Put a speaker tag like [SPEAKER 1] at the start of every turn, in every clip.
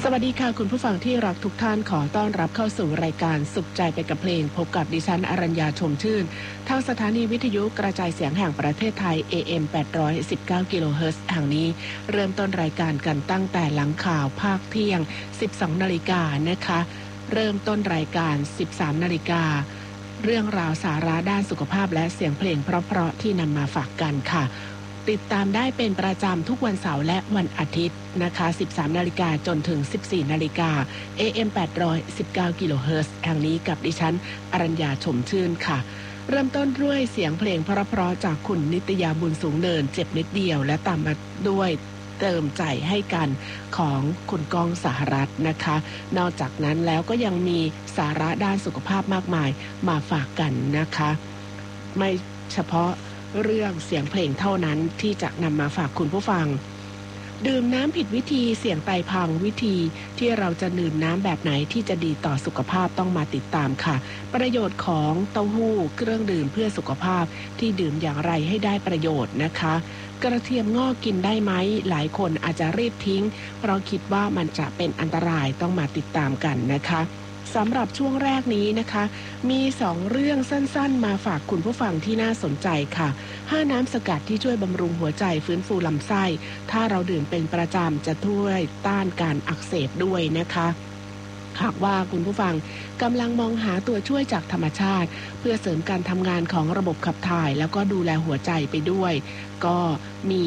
[SPEAKER 1] สวัสดีค่ะคุณผู้ฟังที่รักทุกท่านขอต้อนรับเข้าสู่รายการสุขใจไปกับเพลงพบกับดิฉันอรัญญาชมชื่นทางสถานีวิทยุกระจายเสียงแห่งประเทศไทย AM 819 กิโลเฮิรตซ์แห่งนี้เริ่มต้นรายการกันตั้งแต่หลังข่าวภาคเที่ยง 12 นาฬิกานะคะเริ่มต้นรายการ 13 นาฬิกาเรื่องราวสาระด้านสุขภาพและเสียงเพลงเพราะๆที่นำมาฝากกันค่ะติดตามได้เป็นประจำทุกวันเสาร์และวันอาทิตย์นะคะ 13 นาฬิกาจนถึง 14 นาฬิกา AM 819 กิโลเฮิรตซ์แห่งนี้กับดิฉันอรัญญาชมชื่นค่ะเริ่มต้นด้วยเสียงเพลงเพราะๆจากคุณนิตยาบุญสูงเนินเจ็บนิดเดียวและตามมาด้วยเติมใจให้กันของคุณก้องสหรัฐนะคะนอกจากนั้นแล้วก็ยังมีสาระด้านสุขภาพมากมายมาฝากกันนะคะไม่เฉพาะเรื่องเสียงเพลงเท่านั้นที่จะนำมาฝากคุณผู้ฟังดื่มน้ำผิดวิธีเสี่ยงไตพังวิธีที่เราจะดื่มน้ำแบบไหนที่จะดีต่อสุขภาพต้องมาติดตามค่ะประโยชน์ของเต้าหู้เครื่องดื่มเพื่อสุขภาพที่ดื่มอย่างไรให้ได้ประโยชน์นะคะกระเทียมงอกกินได้ไหมหลายคนอาจจะรีบทิ้งเพราะคิดว่ามันจะเป็นอันตรายต้องมาติดตามกันนะคะสำหรับช่วงแรกนี้นะคะมี2เรื่องสั้นๆมาฝากคุณผู้ฟังที่น่าสนใจค่ะ5น้ำสกัดที่ช่วยบำรุงหัวใจฟื้นฟูลำไส้ถ้าเราดื่มเป็นประจำจะช่วยต้านการอักเสบด้วยนะคะหากว่าคุณผู้ฟังกำลังมองหาตัวช่วยจากธรรมชาติเพื่อเสริมการทำงานของระบบขับถ่ายแล้วก็ดูแลหัวใจไปด้วยก็มี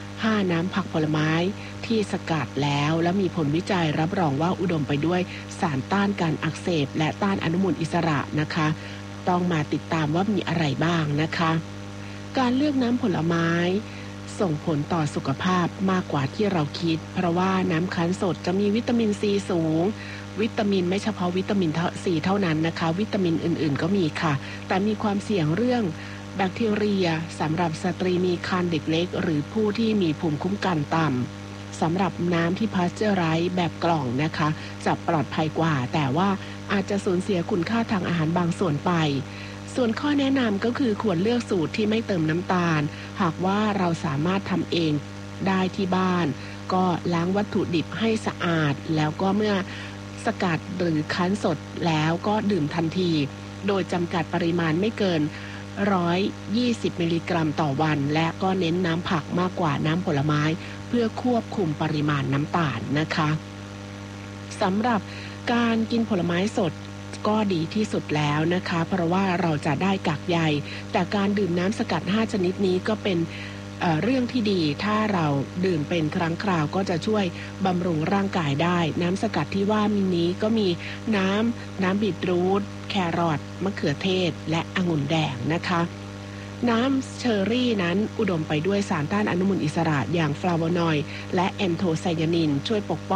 [SPEAKER 1] 5น้ำผักผลไม้ที่สกัดแล้วและมีผลวิจัยรับรองว่าอุดมไปด้วยสารต้านการอักเสบและต้านอนุมูลอิสระนะคะต้องมาติดตามว่ามีอะไรบ้างนะคะการเลือกน้ำผลไม้ส่งผลต่อสุขภาพมากกว่าที่เราคิดเพราะว่าน้ำคั้นสดจะมีวิตามินซีสูงวิตามินไม่เฉพาะวิตามินซีเท่านั้นนะคะวิตามินอื่นๆก็มีค่ะแต่มีความเสี่ยงเรื่องแบคทีเรียสำหรับสตรีมีครรภ์เด็กเล็กหรือผู้ที่มีภูมิคุ้มกันต่ำสำหรับน้ำที่พาสเจอร์ไรส์แบบกล่องนะคะจะปลอดภัยกว่าแต่ว่าอาจจะสูญเสียคุณค่าทางอาหารบางส่วนไปส่วนข้อแนะนำก็คือควรเลือกสูตรที่ไม่เติมน้ำตาลหากว่าเราสามารถทำเองได้ที่บ้านก็ล้างวัตถุดิบให้สะอาดแล้วก็เมื่อสกัดหรือคั้นสดแล้วก็ดื่มทันทีโดยจำกัดปริมาณไม่เกิน120 มิลลิกรัมต่อวันและก็เน้นน้ำผักมากกว่าน้ำผลไม้เพื่อควบคุมปริมาณน้ำตาลนะคะสำหรับการกินผลไม้สดก็ดีที่สุดแล้วนะคะเพราะว่าเราจะได้กากใยแต่การดื่มน้ำสกัด5ชนิดนี้ก็เป็นเรื่องที่ดีถ้าเราดื่มเป็นครั้งคราวก็จะช่วยบำรุงร่างกายได้น้ำสกัดที่ว่ามีนี้ก็มีน้ำบีทรูทแครอทมะเขือเทศและองุ่นแดงนะคะน้ำเชอร์รี่นั้นอุดมไปด้วยสารต้านอนุมูลอิสระอย่างฟลาโวนอยด์และแอนโทไซยานินช่วยปกป้อง